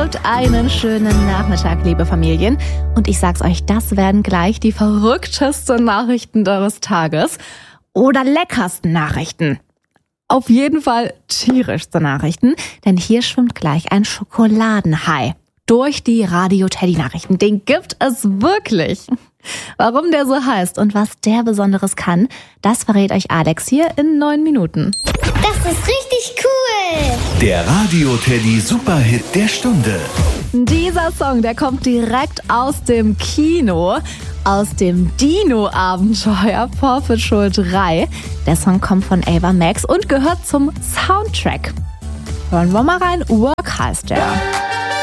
habt einen schönen Nachmittag, liebe Familien. Und ich sag's euch, das werden gleich die verrücktesten Nachrichten eures Tages. Oder leckersten Nachrichten. Auf jeden Fall tierischste Nachrichten, denn hier schwimmt gleich ein Schokoladenhai durch die Radio-Teddy-Nachrichten. Den gibt es wirklich. Warum der so heißt und was der Besonderes kann, das verrät euch Alex hier in 9 Minuten. Das ist richtig cool! Der Radio-Teddy Superhit der Stunde. Dieser Song, der kommt direkt aus dem Kino, aus dem Dino-Abenteuer Paw Patrol 3. Der Song kommt von Ava Max und gehört zum Soundtrack. Hören wir mal rein. Work heißt der.